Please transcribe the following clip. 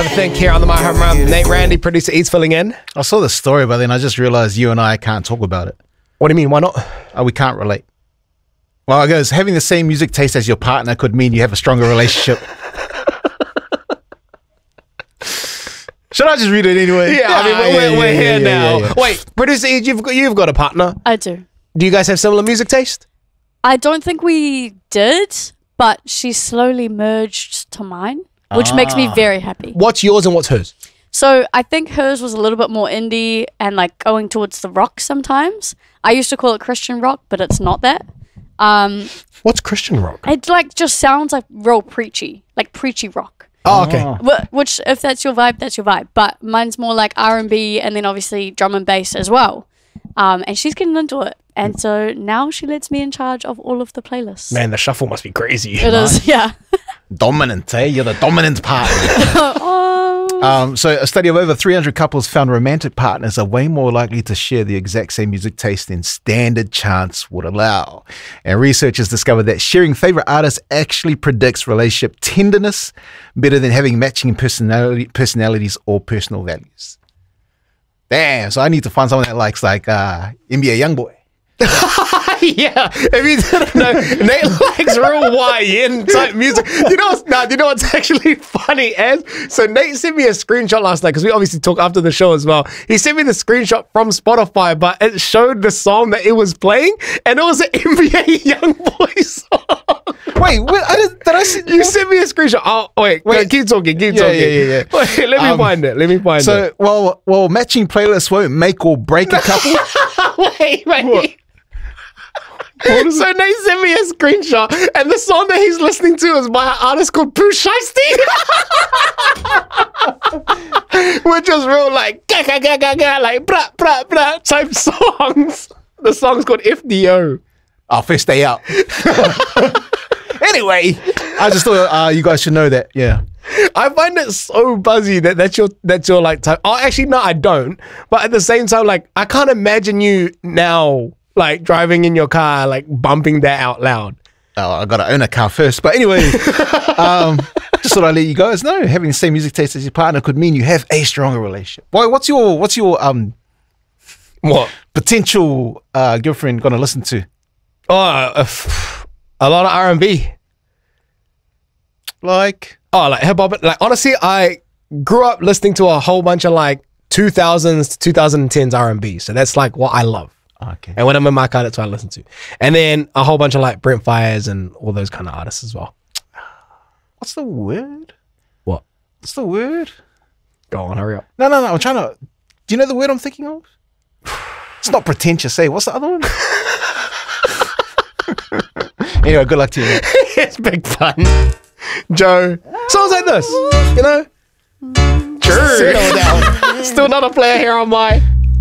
Another thing here on the My Home Run. Nate Randy, producer Eats filling in. I saw the story, but then I just realized you and I can't talk about it. What do you mean? Why not? We can't relate. Well, I guess having the same music taste as your partner could mean you have a stronger relationship. Should I just read it anyway? Yeah, I mean, we're here now. Wait, producer Eats, you've got a partner. I do. Do you guys have similar music taste? I don't think we did, but she slowly merged to mine, which makes me very happy. What's yours and what's hers? So I think hers was a little bit more indie and like going towards the rock sometimes. I used to call it Christian rock, but it's not that. What's Christian rock? It like just sounds like real preachy, like preachy rock. Oh, okay. Which, if that's your vibe, that's your vibe. But mine's more like R&B and then obviously drum and bass as well. And she's getting into it. And so now she lets me in charge of all of the playlists. Man, the shuffle must be crazy. It is, yeah. Dominant, eh? You're the dominant partner. So a study of over 300 couples found romantic partners are way more likely to share the exact same music taste than standard charts would allow. And researchers discovered that sharing favorite artists actually predicts relationship tenderness better than having matching personalities or personal values. Damn, so I need to find someone that likes like NBA Youngboy. Yeah, if you didn't know, Nate likes real YN type music. You know what's actually funny? So Nate sent me a screenshot last night because we obviously talk after the show as well. He sent me the screenshot from Spotify, but it showed the song that it was playing, and it was an NBA Youngboy song. Wait, did I see? You sent me a screenshot. Oh, wait. Keep talking. Yeah. Wait, let me find it. So, well, matching playlists won't make or break a couple. Wait. What? So Nate sent me a screenshot, and the song that he's listening to is by an artist called Pooh Shiesty, which is real like like blah blah type songs. The song's called FDO. Oh, first day out. Anyway, I just thought you guys should know that. Yeah. I find it so buzzy that's your like type. Oh, actually, no, I don't. But at the same time, like I can't imagine you now. Like driving in your car, like bumping that out loud. Oh, I gotta own a car first. But anyway, just thought I'd let you guys know having the same music taste as your partner could mean you have a stronger relationship. Boy, what's your what potential girlfriend gonna listen to? Oh, a lot of R&B. Like hip hop. Like honestly, I grew up listening to a whole bunch of like 2000s to 2010s R&B. So that's like what I love. Okay. And when I'm in my car, that's what I listen to. And then a whole bunch of like Brent Fires and all those kind of artists as well. What's the word? What? What's the word? Go on, hurry up. No. I'm trying to. Do you know the word I'm thinking of? It's not pretentious, eh? What's the other one? Anyway, good luck to you. It's big fun. Joe. Songs like this, you know? Sure. Still not a player here on my